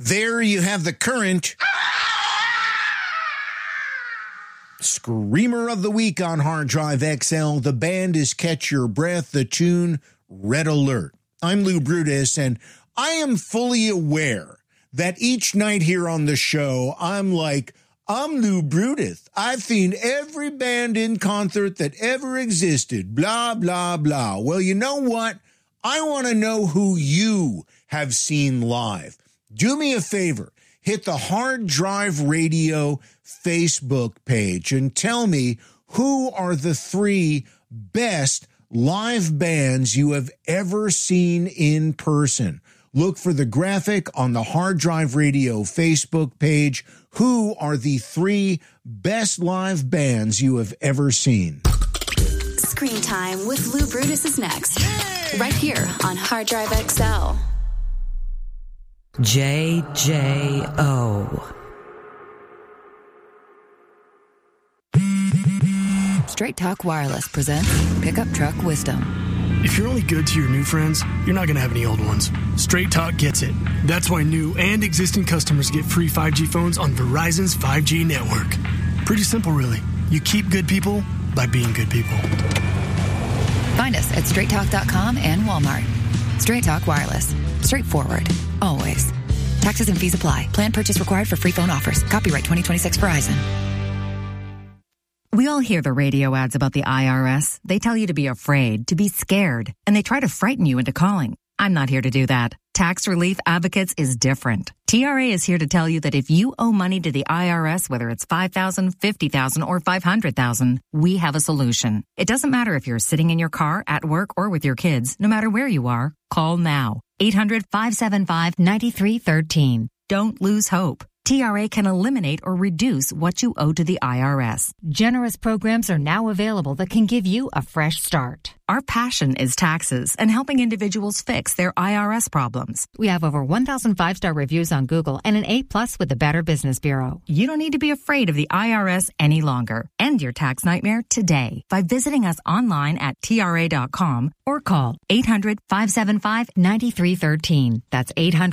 There you have the current Screamer of the Week on Hard Drive XL. The band is Catch Your Breath, the tune Red Alert. I'm Lou Brutus, and I am fully aware that each night here on the show, I'm Lou Brutus. I've seen every band in concert that ever existed, blah, blah, blah. Well, you know what? I want to know who you have seen live. Do me a favor. Hit the Hard Drive Radio Facebook page and tell me who are the 3 best live bands you have ever seen in person. Look for the graphic on the Hard Drive Radio Facebook page. Who are the 3 best live bands you have ever seen? Screen Time with Lou Brutus is next. Yay! Right here on Hard Drive XL. JJO. Straight Talk Wireless presents Pickup Truck Wisdom. If you're only good to your new friends, you're not going to have any old ones. Straight Talk gets it. That's why new and existing customers get free 5G phones on Verizon's 5G network. Pretty simple, really. You keep good people by being good people. Find us at straighttalk.com and Walmart. Straight Talk Wireless. Straightforward. Always. Taxes and fees apply. Plan purchase required for free phone offers. Copyright 2026 Verizon. We all hear the radio ads about the IRS. They tell you to be afraid, to be scared, and they try to frighten you into calling. I'm not here to do that. Tax Relief Advocates is different. TRA is here to tell you that if you owe money to the IRS, whether it's $5,000, $50,000, or $500,000, we have a solution. It doesn't matter if you're sitting in your car, at work, or with your kids. No matter where you are, call now. 800-575-9313. Don't lose hope. TRA can eliminate or reduce what you owe to the IRS. Generous programs are now available that can give you a fresh start. Our passion is taxes and helping individuals fix their IRS problems. We have over 1,000 5-star reviews on Google and an A+ with the Better Business Bureau. You don't need to be afraid of the IRS any longer. End your tax nightmare today by visiting us online at TRA.com or call 800-575-9313. That's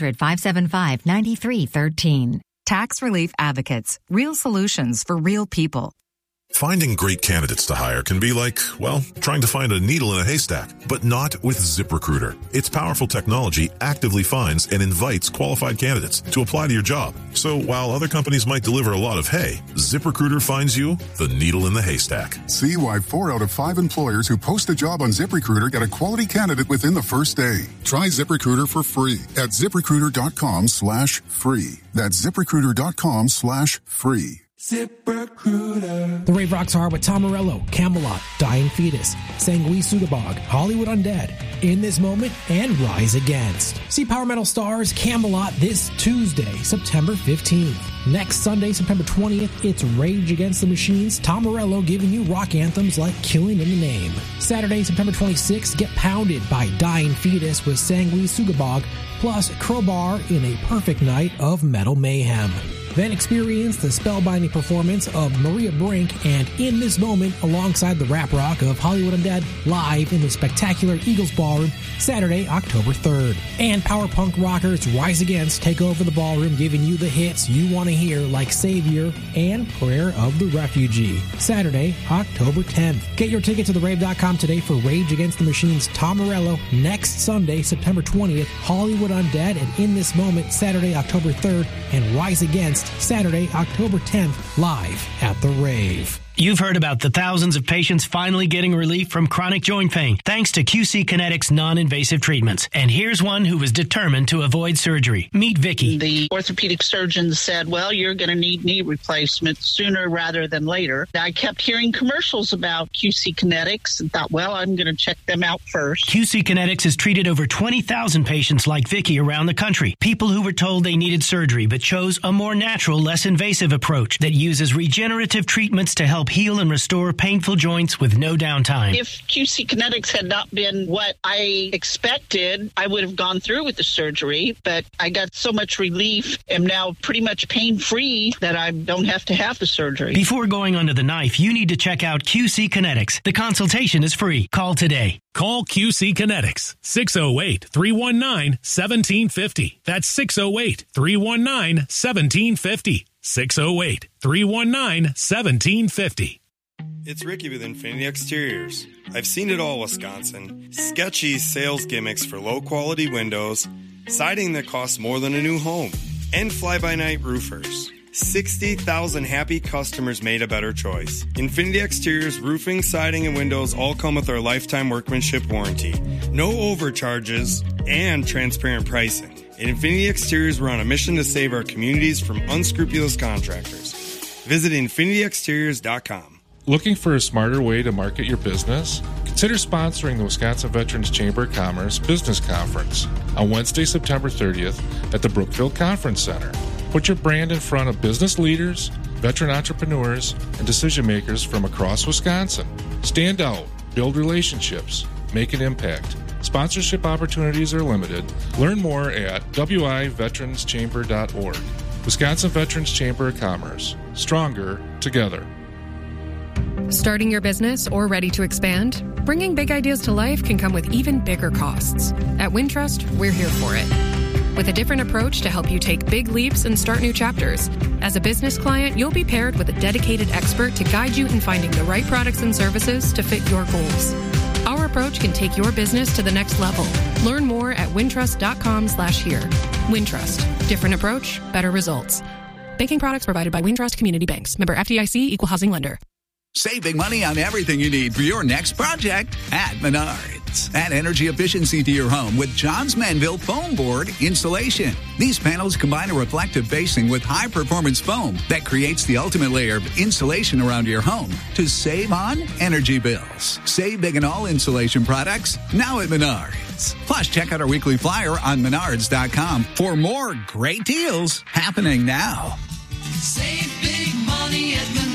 800-575-9313. Tax Relief Advocates. Real solutions for real people. Finding great candidates to hire can be like, well, trying to find a needle in a haystack, but not with ZipRecruiter. Its powerful technology actively finds and invites qualified candidates to apply to your job. So while other companies might deliver a lot of hay, ZipRecruiter finds you the needle in the haystack. See why 4 out of 5 employers who post a job on ZipRecruiter get a quality candidate within the first day. Try ZipRecruiter for free at ZipRecruiter.com/free. That's ZipRecruiter.com/free. ZipRecruiter. The Rave Rocks are with Tom Morello, Camelot, Dying Fetus, Sangui Sugabog, Hollywood Undead, In This Moment, and Rise Against. See Power Metal Stars Camelot this Tuesday, September 15th. Next Sunday, September 20th, it's Rage Against the Machines, Tom Morello giving you rock anthems like Killing in the Name. Saturday, September 26th, get pounded by Dying Fetus with Sangui Sugabog, plus Crowbar in a perfect night of metal mayhem. Then experience the spellbinding performance of Maria Brink and In This Moment alongside the rap rock of Hollywood Undead live in the spectacular Eagles Ballroom Saturday, October 3rd. And power punk rockers Rise Against take over the ballroom giving you the hits you want to hear like Savior and Prayer of the Refugee. Saturday, October 10th. Get your ticket to therave.com today for Rage Against the Machine's Tom Morello. Next Sunday, September 20th, Hollywood Undead and In This Moment Saturday, October 3rd, and Rise Against Saturday, October 10th, live at The Rave. You've heard about the thousands of patients finally getting relief from chronic joint pain thanks to QC Kinetics non-invasive treatments. And here's one who was determined to avoid surgery. Meet Vicky. The orthopedic surgeon said, well, you're going to need knee replacement sooner rather than later. I kept hearing commercials about QC Kinetics and thought, well, I'm going to check them out first. QC Kinetics has treated over 20,000 patients like Vicky around the country. People who were told they needed surgery but chose a more natural, less invasive approach that uses regenerative treatments to help heal and restore painful joints with no downtime. If QC Kinetics had not been what I expected, I would have gone through with the surgery, but I got so much relief, am now pretty much pain-free that I don't have to have the surgery. Before going under the knife, you need to check out QC Kinetics. The consultation is free. Call today. Call QC Kinetics, 608-319-1750. That's 608-319-1750. 608-319-1750. It's Ricky with Infinity Exteriors. I've seen it all, Wisconsin. Sketchy sales gimmicks for low-quality windows, siding that costs more than a new home, and fly-by-night roofers. 60,000 happy customers made a better choice. Infinity Exteriors roofing, siding, and windows all come with our lifetime workmanship warranty. No overcharges and transparent pricing. At Infinity Exteriors, we're on a mission to save our communities from unscrupulous contractors. Visit infinityexteriors.com. Looking for a smarter way to market your business? Consider sponsoring the Wisconsin Veterans Chamber of Commerce Business Conference on Wednesday, September 30th at the Brookfield Conference Center. Put your brand in front of business leaders, veteran entrepreneurs, and decision makers from across Wisconsin. Stand out, build relationships, make an impact. Sponsorship opportunities are limited. Learn more at wiveteranschamber.org. Wisconsin Veterans Chamber of Commerce. Stronger together. Starting your business or ready to expand? Bringing big ideas to life can come with even bigger costs. At Wintrust, we're here for it. With a different approach to help you take big leaps and start new chapters. As a business client, you'll be paired with a dedicated expert to guide you in finding the right products and services to fit your goals. Our approach can take your business to the next level. Learn more at wintrust.com/here. Wintrust. Different approach, better results. Banking products provided by Wintrust Community Banks. Member FDIC, Equal Housing Lender. Save big money on everything you need for your next project at Menards. Add energy efficiency to your home with Johns Manville Foam Board Insulation. These panels combine a reflective facing with high-performance foam that creates the ultimate layer of insulation around your home to save on energy bills. Save big on all insulation products now at Menards. Plus, check out our weekly flyer on Menards.com for more great deals happening now. Save big money at Menards.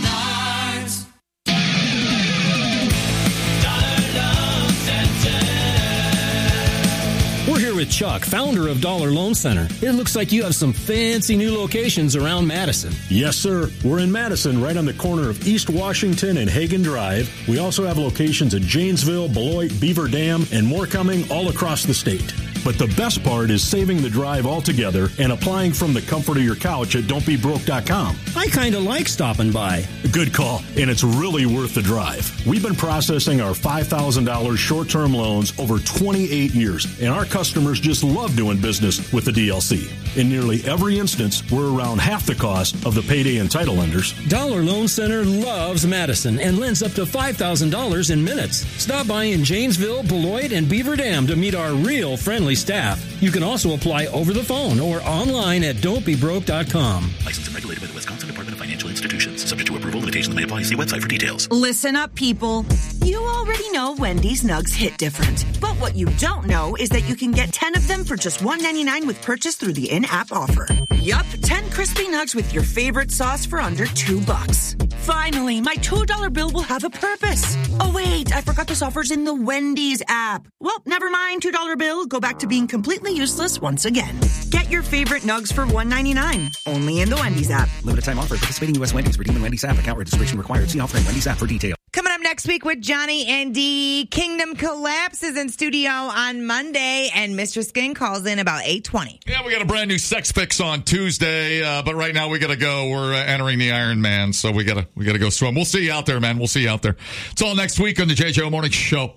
We're here with Chuck, founder of Dollar Loan Center. It looks like you have some fancy new locations around Madison. Yes, sir. We're in Madison, right on the corner of East Washington and Hagen Drive. We also have locations at Janesville, Beloit, Beaver Dam, and more coming all across the state. But the best part is saving the drive altogether and applying from the comfort of your couch at don'tbebroke.com. I kind of like stopping by. Good call, and it's really worth the drive. We've been processing our $5,000 short-term loans over 28 years, and our customers just love doing business with the DLC. In nearly every instance, we're around half the cost of the payday and title lenders. Dollar Loan Center loves Madison and lends up to $5,000 in minutes. Stop by in Janesville, Beloit, and Beaver Dam to meet our real friendly staff. You can also apply over the phone or online at don'tbebroke.com. Licensed and regulated by the Wisconsin Department of Financial Institutions. Subject to approval, limitations may apply. See website for details. Listen up, people. You already know Wendy's nugs hit different. But what you don't know is that you can get 10 of them for just $1.99 with purchase through the in-app offer. Yup, 10 crispy nugs with your favorite sauce for under $2. Finally, my $2 bill will have a purpose. Oh, wait, I forgot this offer's in the Wendy's app. Well, never mind, $2 bill. Go back to being completely useless once again. Get your favorite nugs for $1.99. Only in the Wendy's app. Limited time offer. Participating U.S. Wendy's. Redeem in Wendy's app. Account registration required. See offer in Wendy's app for details. Coming up next week with Johnny and D, Kingdom Collapses in studio on Monday, and Mr. Skin calls in about 8:20. Yeah, we got a brand new sex fix on Tuesday, but right now we got to go. We're entering the Ironman, so we got to go swim. We'll see you out there, man. We'll see you out there. It's all next week on the JJO Morning Show.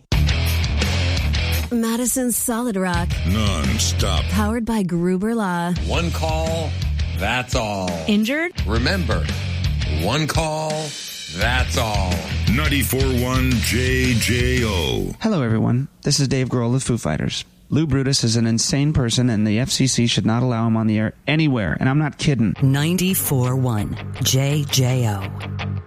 Madison's Solid Rock. Non-stop. Powered by Gruber Law. One call, that's all. Injured? Remember, one call, that's all. 94.1 JJO. Hello, everyone. This is Dave Grohl of Foo Fighters. Lou Brutus is an insane person, and the FCC should not allow him on the air anywhere. And I'm not kidding. 94.1 JJO.